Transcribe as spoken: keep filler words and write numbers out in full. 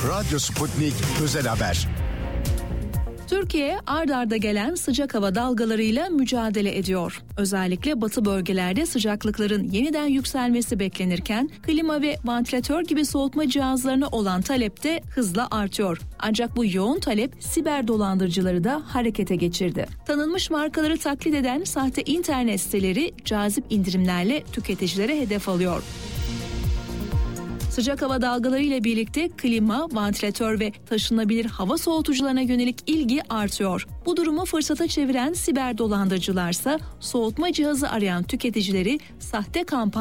Radyo Sputnik Özel Haber. Türkiye ard arda gelen sıcak hava dalgalarıyla mücadele ediyor. Özellikle batı bölgelerde sıcaklıkların yeniden yükselmesi beklenirken klima ve vantilatör gibi soğutma cihazlarına olan talep de hızla artıyor. Ancak bu yoğun talep siber dolandırıcıları da harekete geçirdi. Tanınmış markaları taklit eden sahte internet siteleri cazip indirimlerle tüketicilere hedef alıyor. Sıcak hava dalgaları ile birlikte klima, vantilatör ve taşınabilir hava soğutucularına yönelik ilgi artıyor. Bu durumu fırsata çeviren siber dolandırıcılarsa soğutma cihazı arayan tüketicileri sahte kampanya